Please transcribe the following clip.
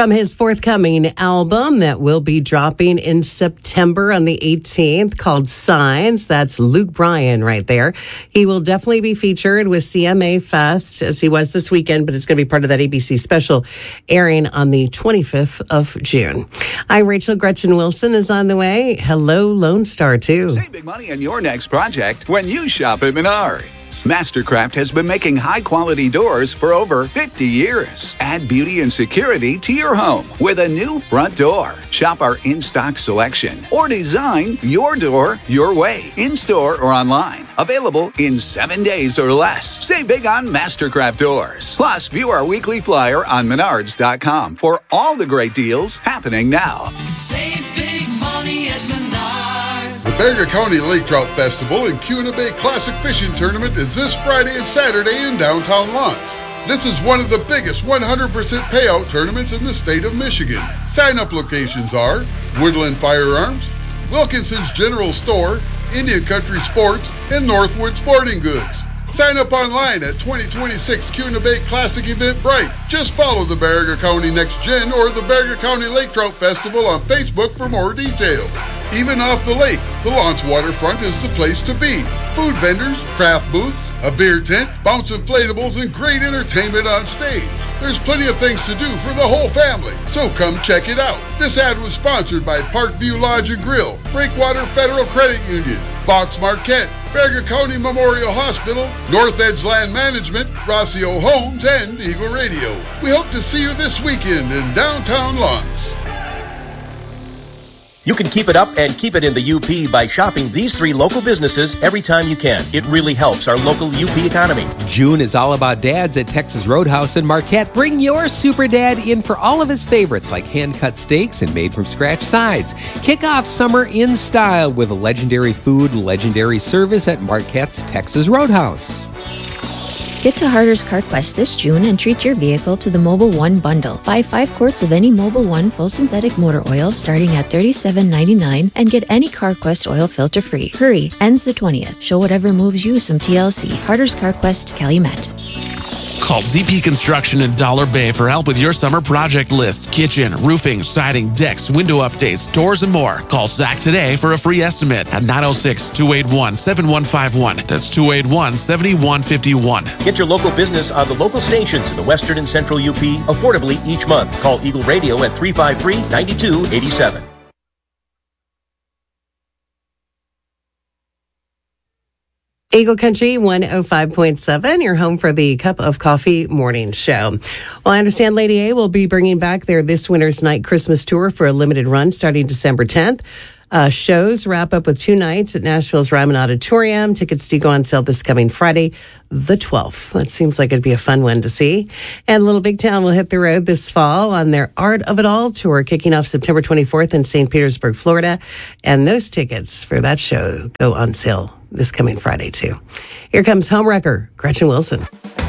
From his forthcoming album that will be dropping in September on the 18th called Signs. That's Luke Bryan right there. He will definitely be featured with CMA Fest as he was this weekend, but it's going to be part of that ABC special airing on the 25th of June. I'm Rachel. Gretchen Wilson is on the way. Hello, Lone Star 2. Save big money on your next project when you shop at Menards. Mastercraft has been making high-quality doors for over 50 years. Add beauty and security to your home with a new front door. Shop our in-stock selection or design your door your way, in-store or online. Available in 7 days or less. Save big on Mastercraft doors. Plus, view our weekly flyer on Menards.com for all the great deals happening now. Save big money at Menards. The Berger County Lake Trout Festival and Kuna Bay Classic Fishing Tournament is this Friday and Saturday in downtown Lawrence. This is one of the biggest 100% payout tournaments in the state of Michigan. Sign-up locations are Woodland Firearms, Wilkinson's General Store, Indian Country Sports, and Northwood Sporting Goods. Sign up online at 2026 Kuna Bay Classic Eventbrite. Just follow the Berger County Next Gen or the Berger County Lake Trout Festival on Facebook for more details. Even off the lake, the Lawrence waterfront is the place to be. Food vendors, craft booths, a beer tent, bounce inflatables, and great entertainment on stage. There's plenty of things to do for the whole family, so come check it out. This ad was sponsored by Parkview Lodge and Grill, Breakwater Federal Credit Union, Fox Marquette, Berger County Memorial Hospital, North Edge Land Management, Rossio Homes, and Eagle Radio. We hope to see you this weekend in downtown Lawrence. You can keep it up and keep it in the UP by shopping these 3 local businesses every time you can. It really helps our local UP economy. June is all about dads at Texas Roadhouse in Marquette. Bring your super dad in for all of his favorites like hand-cut steaks and made-from-scratch sides. Kick off summer in style with a legendary food, legendary service at Marquette's Texas Roadhouse. Get to Harder's CarQuest this June and treat your vehicle to the Mobil 1 bundle. Buy 5 quarts of any Mobil 1 full synthetic motor oil starting at $37.99 and get any CarQuest oil filter free. Hurry, ends the 20th. Show whatever moves you some TLC. Harder's CarQuest, Calumet. Call ZP Construction in Dollar Bay for help with your summer project list. Kitchen, roofing, siding, decks, window updates, doors, and more. Call Zach today for a free estimate at 906-281-7151. That's 281-7151. Get your local business on the local stations in the western and central UP affordably each month. Call Eagle Radio at 353-9287. Eagle Country 105.7, your home for the Cup of Coffee morning show. Well, I understand Lady A will be bringing back their This Winter's Night Christmas tour for a limited run starting December 10th. Shows wrap up with 2 nights at Nashville's Ryman Auditorium. Tickets do go on sale this coming Friday, the 12th. That seems like it'd be a fun one to see. And Little Big Town will hit the road this fall on their Art of It All tour, kicking off September 24th in St. Petersburg, Florida. And those tickets for that show go on sale this coming Friday, too. Here comes Homewrecker, Gretchen Wilson.